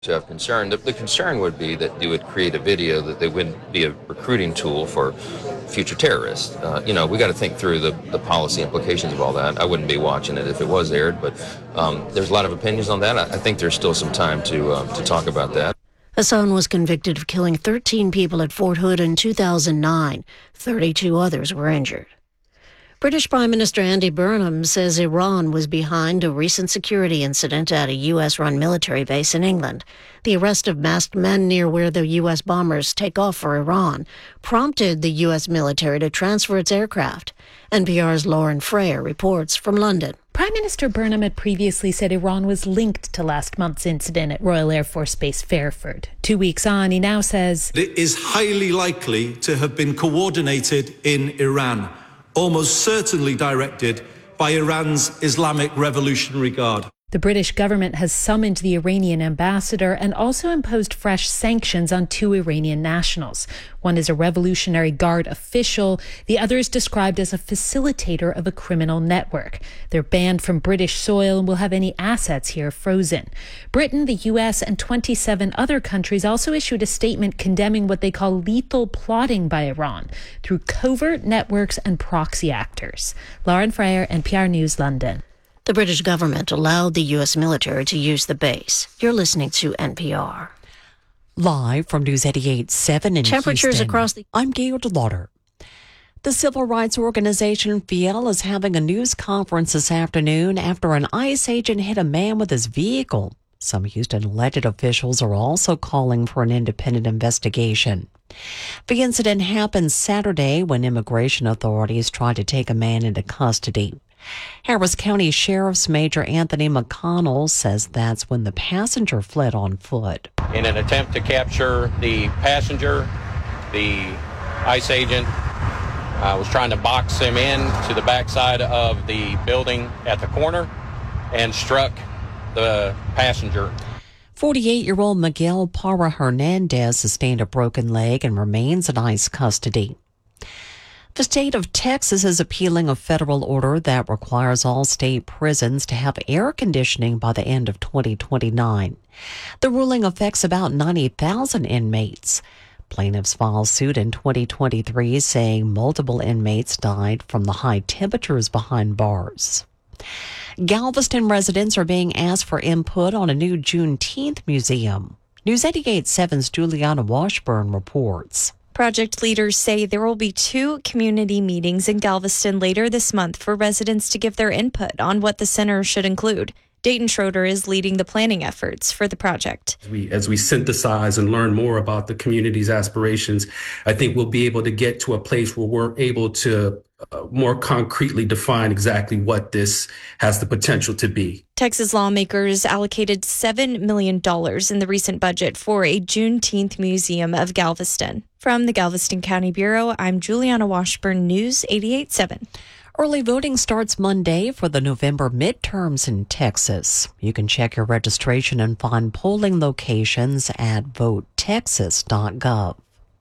To have concern. The concern would be that you would create a video that they wouldn't be a recruiting tool for future terrorists. We got to think through the policy implications of all that. I wouldn't be watching it if it was aired, but there's a lot of opinions on that. I think there's still some time to talk about that. Hassan was convicted of killing 13 people at Fort Hood in 2009. 32 others were injured. British Prime Minister Andy Burnham says Iran was behind a recent security incident at a U.S.-run military base in England. The arrest of masked men near where the U.S. bombers take off for Iran prompted the U.S. military to transfer its aircraft. NPR's Lauren Freyer reports from London. Prime Minister Burnham had previously said Iran was linked to last month's incident at Royal Air Force Base Fairford. 2 weeks on, he now says it is highly likely to have been coordinated in Iran, almost certainly directed by Iran's Islamic Revolutionary Guard. The British government has summoned the Iranian ambassador and also imposed fresh sanctions on 2 Iranian nationals. One is a Revolutionary Guard official. The other is described as a facilitator of a criminal network. They're banned from British soil and will have any assets here frozen. Britain, the US, and 27 other countries also issued a statement condemning what they call lethal plotting by Iran through covert networks and proxy actors. Lauren Freyer, NPR News, London. The British government allowed the U.S. military to use the base. You're listening to NPR. Live from News 88.7 in Temperatures Houston, across the... I'm Gail DeLauder. The civil rights organization FIEL is having a news conference this afternoon after an ICE agent hit a man with his vehicle. Some Houston elected officials are also calling for an independent investigation. The incident happened Saturday when immigration authorities tried to take a man into custody. Harris County Sheriff's Major Anthony McConnell says that's when the passenger fled on foot. In an attempt to capture the passenger, the ICE agent was trying to box him in to the backside of the building at the corner and struck the passenger. 48-year-old Miguel Parra Hernandez sustained a broken leg and remains in ICE custody. The state of Texas is appealing a federal order that requires all state prisons to have air conditioning by the end of 2029. The ruling affects about 90,000 inmates. Plaintiffs filed suit in 2023 saying multiple inmates died from the high temperatures behind bars. Galveston residents are being asked for input on a new Juneteenth museum. News 88.7's Juliana Washburn reports. Project leaders say there will be 2 community meetings in Galveston later this month for residents to give their input on what the center should include. Dayton Schroeder is leading the planning efforts for the project. As we synthesize and learn more about the community's aspirations, I think we'll be able to get to a place where we're able to more concretely define exactly what this has the potential to be. Texas lawmakers allocated $7 million in the recent budget for a Juneteenth Museum of Galveston. From the Galveston County Bureau, I'm Juliana Washburn, News 88.7. Early voting starts Monday for the November midterms in Texas. You can check your registration and find polling locations at votetexas.gov.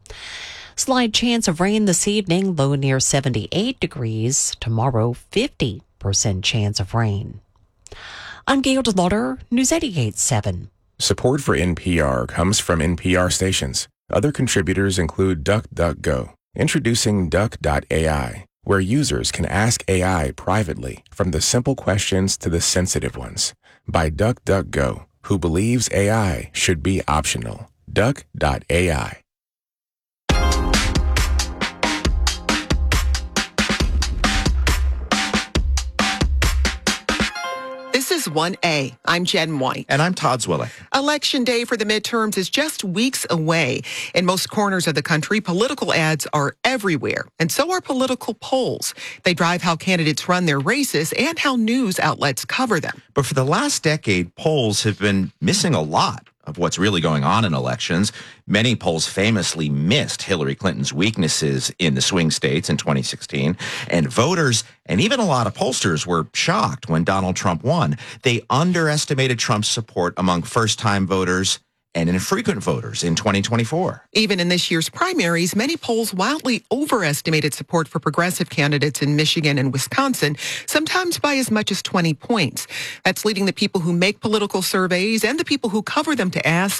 Slight chance of rain this evening, low near 78 degrees. Tomorrow, 50% chance of rain. I'm Gail DeLauder, News 88.7. Support for NPR comes from NPR stations. Other contributors include DuckDuckGo. Introducing Duck.ai, where users can ask AI privately, from the simple questions to the sensitive ones. By DuckDuckGo, who believes AI should be optional. Duck.ai. This is 1A. I'm Jen White. And I'm Todd Zwillick. Election day for the midterms is just weeks away. In most corners of the country, political ads are everywhere, and so are political polls. They drive how candidates run their races and how news outlets cover them. But for the last decade, polls have been missing a lot of what's really going on in elections. Many polls famously missed Hillary Clinton's weaknesses in the swing states in 2016, and voters and even a lot of pollsters were shocked when Donald Trump won. They underestimated Trump's support among first-time voters and infrequent voters in 2024. Even in this year's primaries, many polls wildly overestimated support for progressive candidates in Michigan and Wisconsin, sometimes by as much as 20 points. That's leading the people who make political surveys and the people who cover them to ask,